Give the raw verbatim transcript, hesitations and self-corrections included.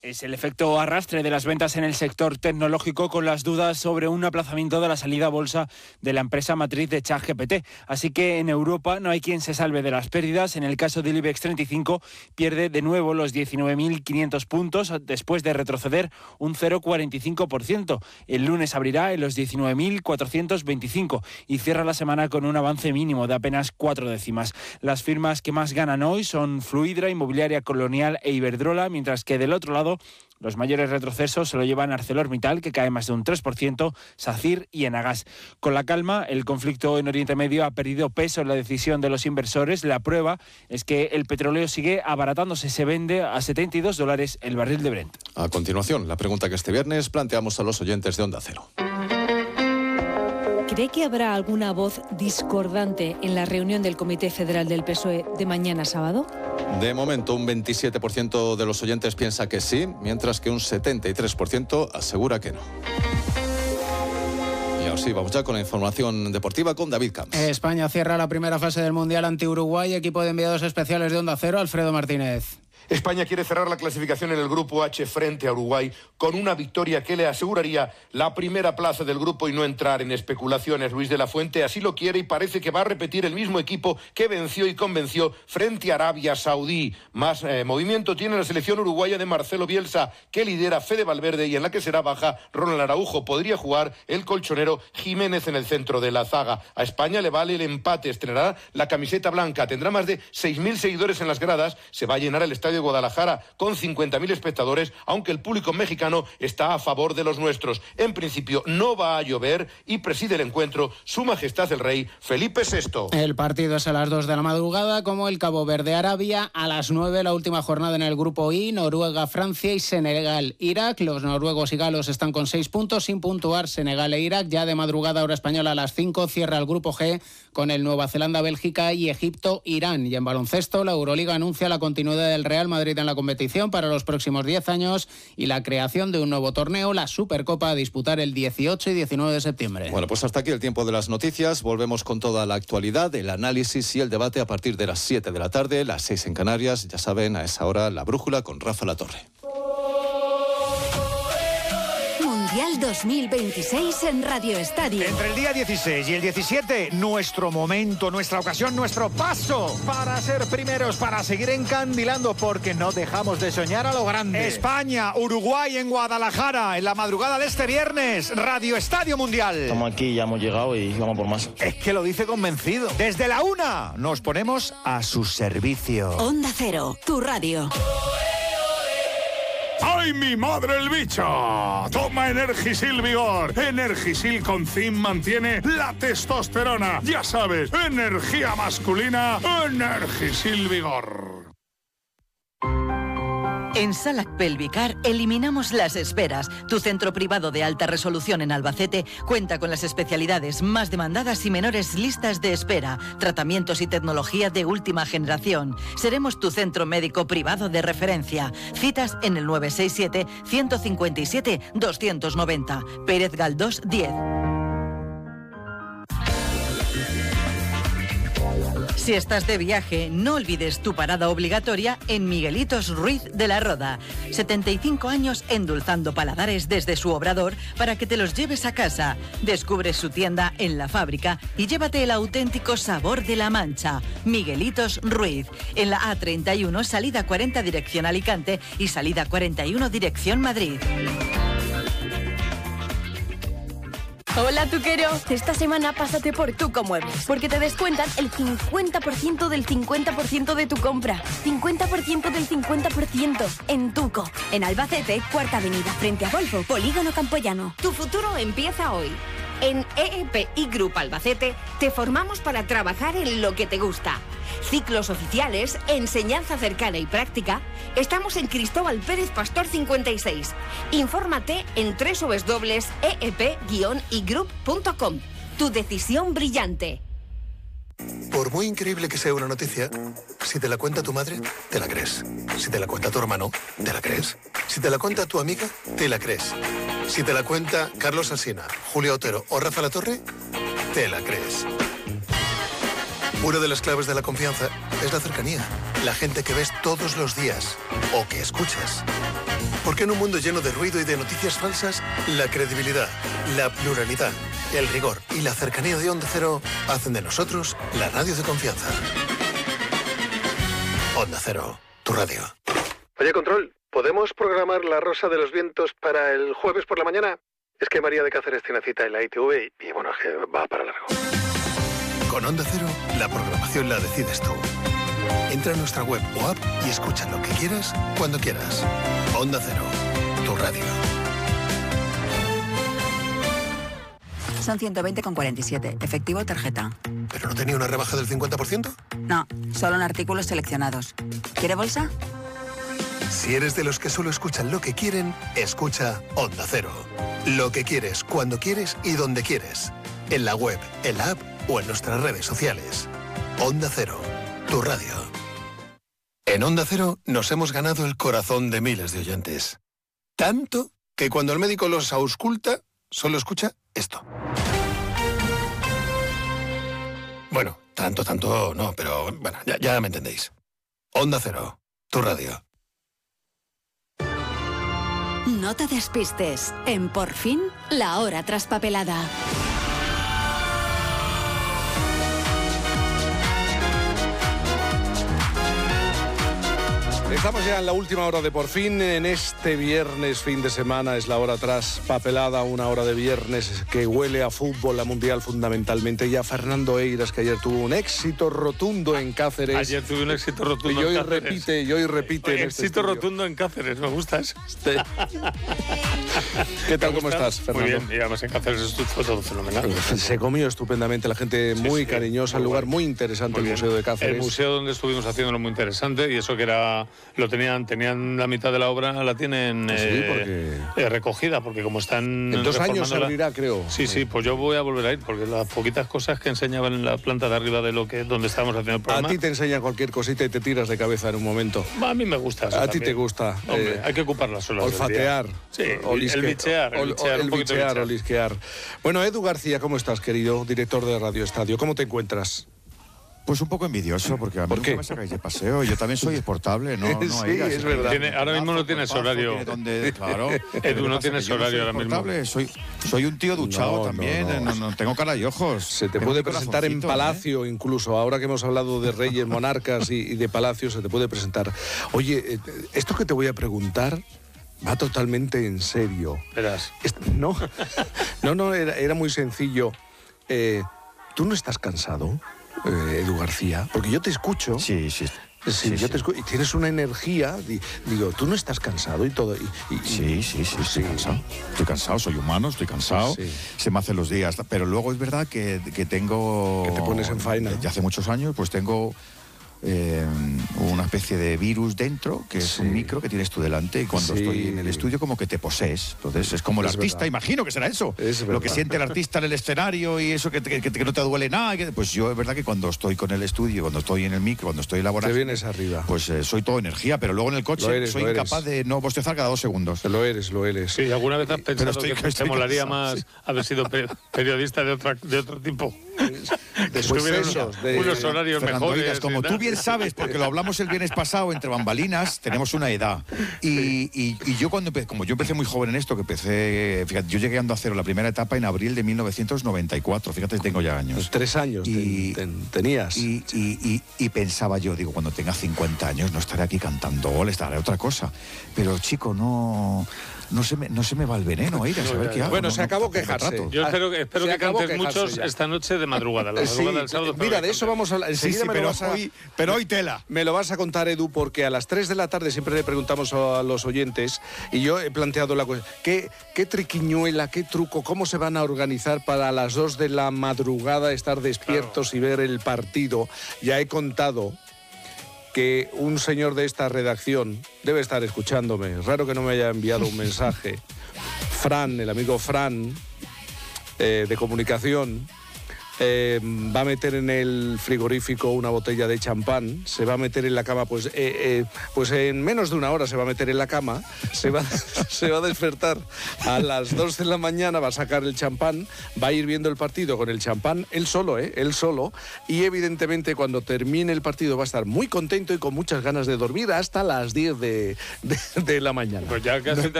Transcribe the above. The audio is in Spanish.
Es el efecto arrastre de las ventas en el sector tecnológico con las dudas sobre un aplazamiento de la salida a bolsa de la empresa matriz de ChatGPT. Así que en Europa no hay quien se salve de las pérdidas. En el caso del IBEX treinta y cinco pierde de nuevo los diecinueve mil quinientos puntos después de retroceder un cero coma cuarenta y cinco por ciento. El lunes abrirá en los diecinueve mil cuatrocientos veinticinco y cierra la semana con un avance mínimo de apenas cuatro décimas. Las firmas que más ganan hoy son Fluidra, Inmobiliaria Colonial e Iberdrola, mientras que del otro lado los mayores retrocesos se lo llevan ArcelorMittal, que cae más de un tres por ciento, SACIR y Enagas. Con la calma, el conflicto en Oriente Medio ha perdido peso en la decisión de los inversores. La prueba es que el petróleo sigue abaratándose, se vende a setenta y dos dólares el barril de Brent. A continuación, la pregunta que este viernes planteamos a los oyentes de Onda Cero. ¿Cree que habrá alguna voz discordante en la reunión del Comité Federal del P S O E de mañana sábado? De momento, un veintisiete por ciento de los oyentes piensa que sí, mientras que un setenta y tres por ciento asegura que no. Y ahora sí, vamos ya con la información deportiva con David Camps. España cierra la primera fase del Mundial ante Uruguay. Equipo de enviados especiales de Onda Cero, Alfredo Martínez. España quiere cerrar la clasificación en el Grupo H frente a Uruguay con una victoria que le aseguraría la primera plaza del grupo y no entrar en especulaciones. Luis de la Fuente así lo quiere y parece que va a repetir el mismo equipo que venció y convenció frente a Arabia Saudí. Más eh, movimiento tiene la selección uruguaya de Marcelo Bielsa, que lidera Fede Valverde y en la que será baja Ronald Araujo. Podría jugar el colchonero Jiménez en el centro de la zaga. A España le vale el empate, estrenará la camiseta blanca, tendrá más de seis mil seguidores en las gradas, se va a llenar el estadio de Guadalajara con cincuenta mil espectadores, aunque el público mexicano está a favor de los nuestros. En principio no va a llover y preside el encuentro Su Majestad el Rey Felipe sexto. El partido es a las dos de la madrugada, como el Cabo Verde-Arabia. A las nueve la última jornada en el Grupo I, Noruega, Francia y Senegal-Irak. Los noruegos y galos están con seis puntos sin puntuar. Senegal e Irak. Ya de madrugada hora española a las cinco cierra el Grupo G con el Nueva Zelanda-Bélgica y Egipto-Irán. Y en baloncesto la Euroliga anuncia la continuidad del Real Madrid en la competición para los próximos diez años y la creación de un nuevo torneo, la Supercopa, a disputar el dieciocho y diecinueve de septiembre. Bueno, pues hasta aquí el tiempo de las noticias. Volvemos con toda la actualidad, el análisis y el debate a partir de las siete de la tarde, las seis en Canarias. Ya saben, a esa hora, La Brújula con Rafa Latorre. Mundial dos mil veintiséis en Radio Estadio. Entre el día dieciséis y el diecisiete, nuestro momento, nuestra ocasión, nuestro paso para ser primeros, para seguir encandilando, porque no dejamos de soñar a lo grande. España, Uruguay en Guadalajara, en la madrugada de este viernes, Radio Estadio Mundial. Estamos aquí, ya hemos llegado y vamos por más. Es que lo dice convencido. Desde la una nos ponemos a su servicio. Onda Cero, tu radio. ¡Ay, mi madre el bicho! Toma Energisil Vigor. Energisil con zinc mantiene la testosterona. Ya sabes, energía masculina, Energisil Vigor. En Salac Pelvicar eliminamos las esperas. Tu centro privado de alta resolución en Albacete cuenta con las especialidades más demandadas y menores listas de espera, tratamientos y tecnología de última generación. Seremos tu centro médico privado de referencia. Citas en el nueve seis siete, uno cinco siete, dos nueve cero. Pérez Galdós diez. Si estás de viaje, no olvides tu parada obligatoria en Miguelitos Ruiz de la Roda. setenta y cinco años endulzando paladares desde su obrador para que te los lleves a casa. Descubre su tienda en la fábrica y llévate el auténtico sabor de La Mancha. Miguelitos Ruiz, en la A treinta y uno, salida cuarenta dirección Alicante y salida cuarenta y uno dirección Madrid. Hola, tuquero. Esta semana pásate por Tuco Muebles, porque te descuentan el cincuenta por ciento del cincuenta por ciento de tu compra. cincuenta por ciento del cincuenta por ciento en Tuco. En Albacete, Cuarta Avenida, frente a Volvo, Polígono Campoyano. Tu futuro empieza hoy. En E E P I Group Albacete te formamos para trabajar en lo que te gusta. Ciclos oficiales, enseñanza cercana y práctica. Estamos en Cristóbal Pérez Pastor cincuenta y seis. Infórmate en doble u doble u doble u punto e e p guion i group punto com. Tu decisión brillante. Por muy increíble que sea una noticia, si te la cuenta tu madre, te la crees. Si te la cuenta tu hermano, te la crees. Si te la cuenta tu amiga, te la crees. Si te la cuenta Carlos Alsina, Julio Otero o Rafa Latorre, te la crees. Una de las claves de la confianza es la cercanía. La gente que ves todos los días o que escuchas. Porque en un mundo lleno de ruido y de noticias falsas, la credibilidad, la pluralidad, el rigor y la cercanía de Onda Cero hacen de nosotros la radio de confianza. Onda Cero, tu radio. Oye, Control, ¿podemos programar La Rosa de los Vientos para el jueves por la mañana? Es que María de Cáceres tiene cita en la I T V y, y bueno, es que va para largo. Con Onda Cero, la programación la decides tú. Entra a nuestra web o app y escucha lo que quieras, cuando quieras. Onda Cero, tu radio. Son ciento veinte con cuarenta y siete, efectivo o tarjeta. ¿Pero no tenía una rebaja del cincuenta por ciento? No, solo en artículos seleccionados. ¿Quiere bolsa? Si eres de los que solo escuchan lo que quieren, escucha Onda Cero. Lo que quieres, cuando quieres y donde quieres. En la web, en la app o en nuestras redes sociales. Onda Cero, tu radio. En Onda Cero nos hemos ganado el corazón de miles de oyentes. Tanto que cuando el médico los ausculta, solo escucha esto. Bueno, tanto, tanto no, pero bueno, ya, ya me entendéis. Onda Cero, tu radio. No te despistes. En Por Fin, la hora traspapelada. Estamos ya en la última hora de Por Fin. En este viernes, fin de semana, es la hora traspapelada, una hora de viernes que huele a fútbol, a mundial fundamentalmente, y a Fernando Eiras, que ayer tuvo un éxito rotundo en Cáceres. Ayer tuve un éxito rotundo y hoy en Cáceres. repite, y hoy repite. Oye, en este éxito estudio. rotundo en Cáceres, me gusta eso. ¿Qué tal, cómo estás, Fernando? Muy bien, y además en Cáceres esto fue todo fenomenal. Se comió estupendamente, la gente Sí, muy sí, cariñosa, muy el lugar bueno. muy interesante, Muy el bien. Museo de Cáceres. El museo donde estuvimos haciéndolo muy interesante, y eso que era lo tenían tenían la mitad de la obra, la tienen Sí, eh, porque- eh, recogida, porque como están En dos años se reformándola- abrirá, creo. Sí, sí, pues yo voy a volver a ir, porque las poquitas cosas que enseñaban en la planta de arriba de lo que donde estábamos haciendo el A programa, ti te enseñan cualquier cosita y te tiras de cabeza en un momento. a mí me gusta eso A ti también. te gusta. Hombre, eh, hay que ocupar las horas del día. Olfatear. Sí, olisque- el bichear, el ol- bichear, el un poquito bichear, bichear. olisquear. Bueno, Edu García, ¿cómo estás, querido director de Radio Estadio? ¿Cómo te encuentras? Pues un poco envidioso, porque a mí ¿Por nunca qué? me sacáis de paseo. Yo también soy exportable, ¿no? no Sí, Eiras, es verdad. Tiene- ahora mismo no tienes Cuerpazo, horario. tiene donde- claro. Edu, no Pasa tienes que yo no horario soy ahora mismo. exportable, Soy, soy un tío duchado No, también, no, eh, no. no, no, tengo cara y ojos. Se te Tengo puede mi presentar en corazoncito, Palacio, incluso. Ahora que hemos hablado de reyes, monarcas y, y de palacios, se te puede presentar. Oye, eh, esto que te voy a preguntar va totalmente en serio. Verás. Est- No, no, no, era, era muy sencillo. Eh, ¿Tú no estás cansado, eh, Edu García? Porque yo te escucho. Sí, sí. Sí, Sí, yo sí. te escucho. Y tienes una energía. di- Digo, ¿tú no estás cansado y todo? Y, y- y- Sí, sí, sí, estoy cansado. Estoy cansado, soy humano, estoy cansado. Sí. Se me hacen los días. Pero luego es verdad que, que tengo... Que te pones en faena. Ya hace muchos años, pues tengo eh, una especie de virus dentro, que es Sí. un micro que tienes tú delante, y cuando Sí. estoy en el estudio como que te posees. Entonces es como el Es artista, verdad. imagino que será eso. Es Lo que verdad. siente el artista en el escenario y eso que, que- que- que no te duele nada. que- pues yo es verdad que cuando estoy con el estudio, cuando estoy en el micro, cuando estoy elaborando... Te vienes arriba. Pues eh, soy todo energía, pero luego en el coche Lo eres, soy lo eres. incapaz de no bostezar cada dos segundos. Lo eres, lo eres. Sí, ¿alguna vez has pensado estoy- que te estoy molaría cansado, más sí. haber sido pe- periodista de, otra, de otro tipo? Pues Que tuviera eso, unos, de- unos horarios Fernando mejores. Eiras, como y tú tal. bien sabes, porque lo hablamos el viernes pasado, entre bambalinas, tenemos una edad. Y, y- y yo cuando empe- como yo empecé muy joven en esto, que empecé, fíjate, yo llegué a Onda Cero la primera etapa en abril de mil novecientos noventa y cuatro, fíjate, tengo ya años. Pues tres años Y- ten- ten- tenías. Y, y- y- y pensaba yo, digo, cuando tenga cincuenta años no estaré aquí cantando goles, estaré otra cosa. Pero chico, no, no, se, me, no se me va el veneno, Eiras, a ver qué hago. Bueno, no- se no- acabó tampoco quejarse. trato. Yo espero, que- espero Se que acabó cantes quejarse muchos ya. esta noche de madrugada. La Sí, madrugada del sábado. espero mira, que de eso cantes. vamos a hablar. Sí, Enseguida sí, me lo pero vas a- hoy, pero hoy tela. Me lo vas a contar, Edu, porque a las tres de la tarde siempre le preguntamos a los oyentes, y yo he planteado la cuestión, ¿qué, qué triquiñuela, qué truco, cómo se van a organizar para a las dos de la madrugada estar despiertos y ver el partido? Ya he contado que un señor de esta redacción debe estar escuchándome, raro que no me haya enviado un mensaje, Fran, el amigo Fran, eh, de comunicación, eh, va a meter en el frigorífico una botella de champán, se va a meter en la cama, pues, eh, eh, pues en menos de una hora se va a meter en la cama, se va, se va a despertar a las dos de la mañana, va a sacar el champán, va a ir viendo el partido con el champán, él solo, ¿eh? Él solo, y evidentemente cuando termine el partido va a estar muy contento y con muchas ganas de dormir hasta las diez de, de, de la mañana. Pues ya casi